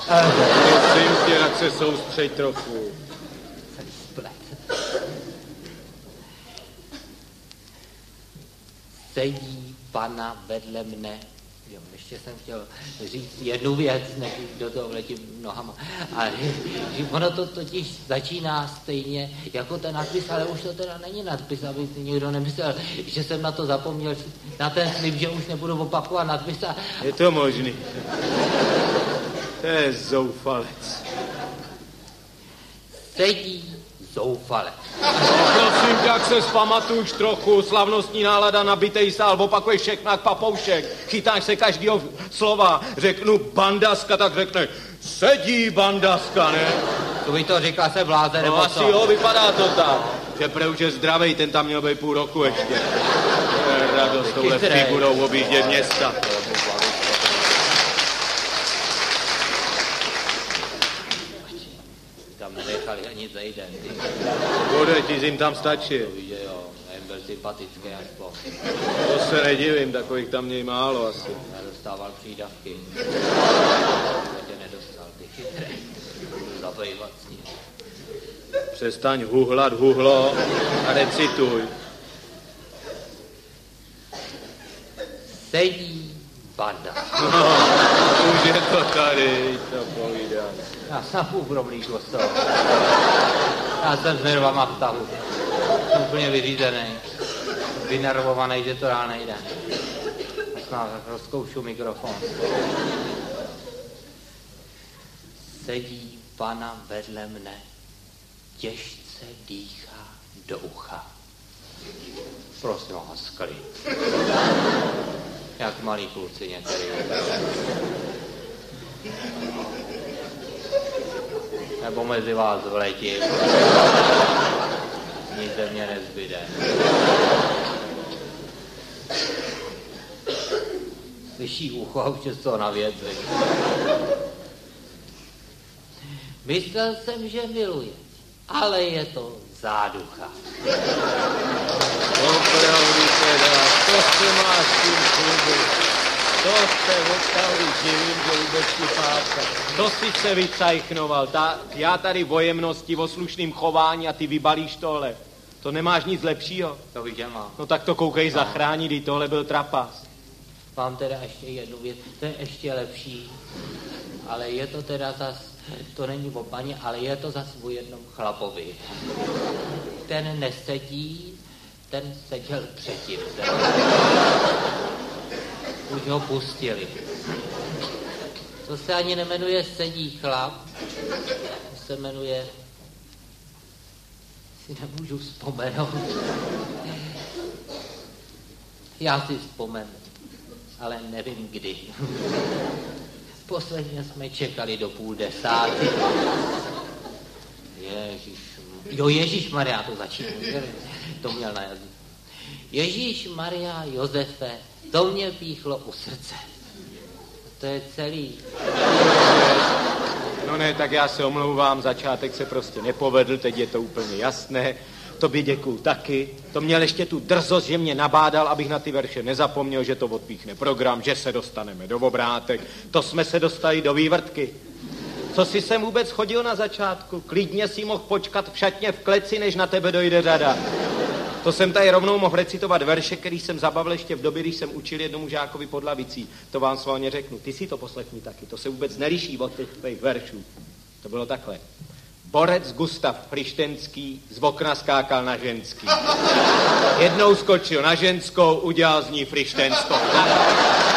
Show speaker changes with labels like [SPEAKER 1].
[SPEAKER 1] Prosím tě, tak se soustřeď trochu.
[SPEAKER 2] Sedí pana vedle mne. Jo, ještě jsem chtěl říct jednu věc, než do toho vletím nohama. A že ono to totiž začíná stejně jako ten nadpis, ale už to teda není nadpis, aby někdo nemyslel, že jsem na to zapomněl, na ten slib, že už nebudu opakovat nadpis.
[SPEAKER 1] Je to možný. To je zoufalec.
[SPEAKER 2] Sedí zoufalec.
[SPEAKER 1] Prosím tě, jak se zpamatuj trochu, slavnostní nálada, nabitej sál, opakuješ všechno jak papoušek, chytáš se každého slova, řeknu bandaska, tak řekne sedí bandaska, ne?
[SPEAKER 2] To by to říkal se blázen, nebo
[SPEAKER 1] asi jo, vypadá to tak, že už je zdravej, ten tam měl být půl roku ještě. Radost touhle figurou objíždět města.
[SPEAKER 2] Tam nenechali ani zejden.
[SPEAKER 1] Bude, ti jim tam stačí.
[SPEAKER 2] To vidě, jo, jen byl sympatický aspoň.
[SPEAKER 1] To se nedivím, takových tam měj málo asi.
[SPEAKER 2] Já dostával přídavky. Tě nedostal, ty chytré. Budu zabývat s ním.
[SPEAKER 1] Přestaň huhlat huhlo a recituj.
[SPEAKER 2] Sedí banda.
[SPEAKER 1] No, už je to tady, to povídá.
[SPEAKER 2] Já jsem ubromlý kostel. Já jsem s nervama v tahu. Jsem úplně vyřízený. Vynervovaný, že to dál nejde. Snad rozkoušu mikrofon. Sedí pana vedle mne. Těžce dýchá do ucha. Prosím vás, klid. Jak malí kluci některý. Nebo mezi vás vletím. Nic ze mě nezbyde. Slyší ucho a už je z toho na věci. Myslel jsem, že miluje, ale je to záducha.
[SPEAKER 1] Opravdu teda, to se máš tím klubu. To se opravdu divím, že vůbec ti pátka. To si se vycajchnoval. Já tady o jemnosti, o slušným chování a ty vybalíš tohle. To nemáš nic lepšího?
[SPEAKER 2] To víš, že má.
[SPEAKER 1] No tak to koukej zachránit, i tohle byl trapas.
[SPEAKER 2] Mám teda ještě jednu věc, to je ještě lepší, ale je to teda zas, to není o paně, ale je to zas o jednom chlapovi. Ten nesedí, ten seděl předtím. Už ho pustili. To se ani nemenuje sedí chlap, to se jmenuje, si nemůžu vzpomenout. Já si vzpomenu, ale nevím kdy. Posledně jsme čekali do 9:30. Ježíšmarja, to začíná. To měl na jazyku. Ježíšmarja, Josefe, to mě píchlo u srdce. To je celý.
[SPEAKER 1] No ne, tak já se omlouvám, začátek se prostě nepovedl, teď je to úplně jasné. Tobě děkuju taky. To měl ještě tu drzost, že mě nabádal, abych na ty verše nezapomněl, že to odpíchne program, že se dostaneme do obrátek. To jsme se dostali do vývrtky. Co jsi sem vůbec chodil na začátku? Klidně si mohl počkat v šatně v kleci, než na tebe dojde řada. To jsem tady rovnou mohl recitovat verše, který jsem zabavil ještě v době, když jsem učil jednomu žákovi pod lavicí. To vám svalně řeknu. Ty si to poslechni taky. To se vůbec neliší od těch veršů. To bylo takhle. Borec Gustav Frištenský z okna skákal na ženský. Jednou skočil na ženskou, udělal z ní frištenskou.